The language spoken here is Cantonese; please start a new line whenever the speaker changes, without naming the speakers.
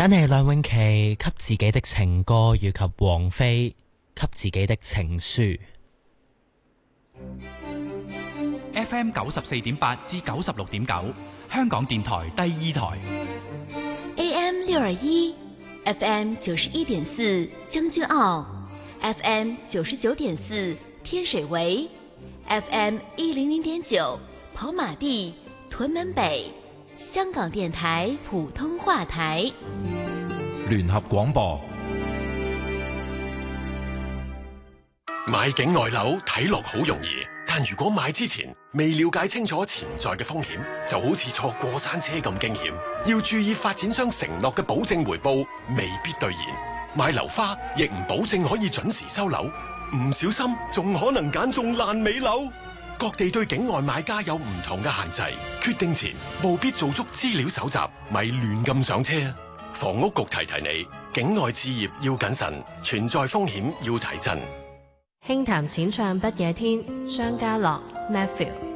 簡係梁詠琪給自己的情歌，以及王菲給自己的情書。
FM 94.8至96.9，香港電台第二台。
AM 621 FM 91.4將軍澳 FM 99.4天水圍 FM 100.9跑馬地屯門北，香港電台普通話台。
聯合廣播。
買境外樓睇落好容易，但如果買之前未了解清楚潛在嘅風險，就好似坐過山車咁驚險。要注意發展商承諾嘅保證回報未必兌現，買樓花亦唔保證可以準時收樓，唔小心仲可能揀中爛尾樓。各地對境外買家有唔同嘅限制，決定前務必做足資料搜集，咪亂咁上車。房屋局提提你，境外置業要謹慎，存在風險要提振。
輕談淺唱不夜天，商家樂 Matthew。